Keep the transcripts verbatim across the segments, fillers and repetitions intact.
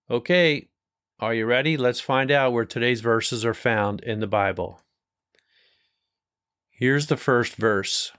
Okay, are you ready? Let's find out where today's verses are found in the Bible. Here's the first verse.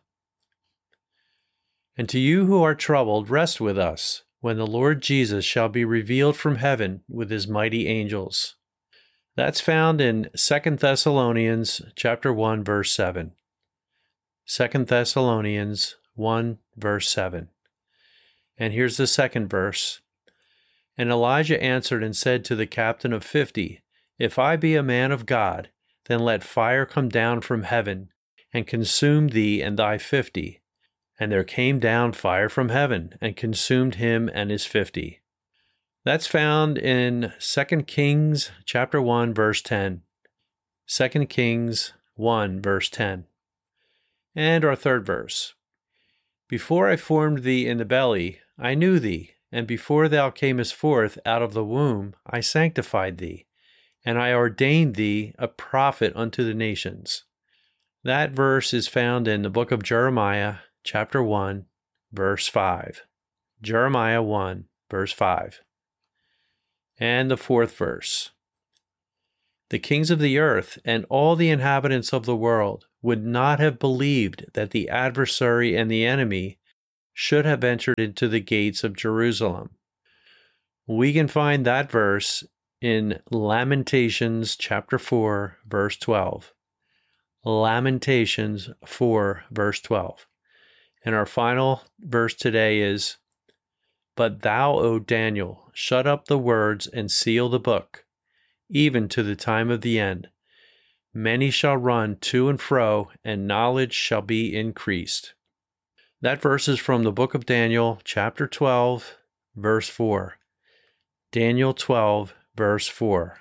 And to you who are troubled, rest with us, when the Lord Jesus shall be revealed from heaven with his mighty angels. That's found in Second Thessalonians chapter one, verse seven. Second Thessalonians one, verse seven. And here's the second verse. And Elijah answered and said to the captain of fifty, If I be a man of God, then let fire come down from heaven, and consume thee and thy fifty. And there came down fire from heaven, and consumed him and his fifty. That's found in Second Kings chapter one, verse ten. Second Kings one, verse ten. And our third verse. Before I formed thee in the belly, I knew thee, and before thou camest forth out of the womb, I sanctified thee, and I ordained thee a prophet unto the nations. That verse is found in the book of Jeremiah, chapter one, verse five. Jeremiah one, verse five. And the fourth verse. The kings of the earth and all the inhabitants of the world would not have believed that the adversary and the enemy should have entered into the gates of Jerusalem. We can find that verse in Lamentations chapter four, verse twelve. Lamentations four, verse twelve. And our final verse today is, But thou, O Daniel, shut up the words and seal the book, even to the time of the end. Many shall run to and fro, and knowledge shall be increased. That verse is from the book of Daniel, chapter twelve, verse four. Daniel twelve, verse four.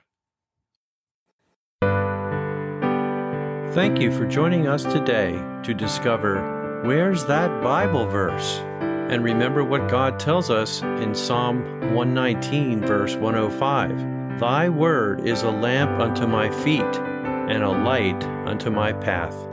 Thank you for joining us today to discover Where's That Bible Verse? And remember what God tells us in Psalm one nineteen, verse one oh five. Thy word is a lamp unto my feet, and a light unto my path.